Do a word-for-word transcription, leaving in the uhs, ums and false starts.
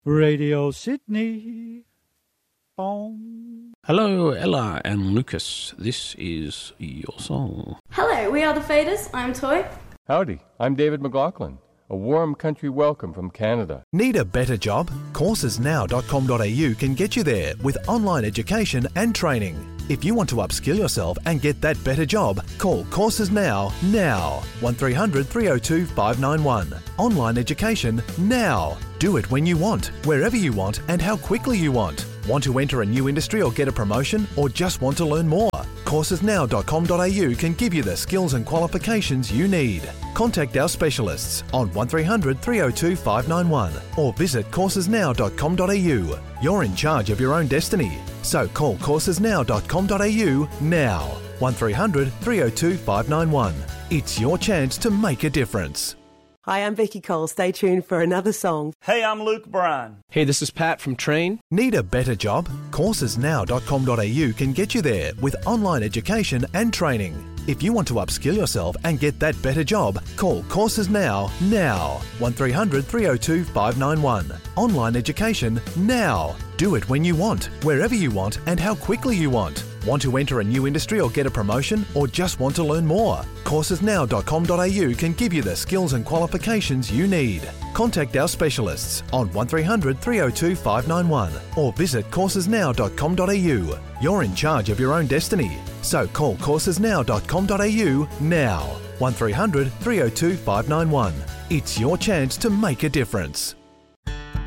Radio Sydney. Boom. Hello, Ella and Lucas. This is your song. Hello, we are the Faders. I'm Toy. Howdy, I'm David McLaughlin. A warm country welcome from Canada. Need a better job? courses now dot com dot a u can get you there with online education and training. If you want to upskill yourself and get that better job, call Courses Now, now. one three hundred three oh two five nine one. Online education now. Do it when you want, wherever you want and how quickly you want. Want to enter a new industry or get a promotion or just want to learn more? courses now dot com dot a u can give you the skills and qualifications you need. Contact our specialists on one three hundred three oh two five nine one or visit courses now dot com dot a u. You're in charge of your own destiny, so call courses now dot com dot a u now. one three hundred three oh two five nine one. It's your chance to make a difference. Hi, I'm Becky Cole. Stay tuned for another song. Hey, I'm Luke Bryan. Hey, this is Pat from Train. Need a better job? courses now dot com dot a u can get you there with online education and training. If you want to upskill yourself and get that better job, call Courses Now, now. one three hundred three oh two five nine one. Online education now. Do it when you want, wherever you want and how quickly you want. Want to enter a new industry or get a promotion or just want to learn more? courses now dot com dot a u can give you the skills and qualifications you need. Contact our specialists on one three hundred three oh two five nine one or visit courses now dot com dot a u. You're in charge of your own destiny, so call courses now dot com dot a u now. one three hundred three oh two five nine one. It's your chance to make a difference.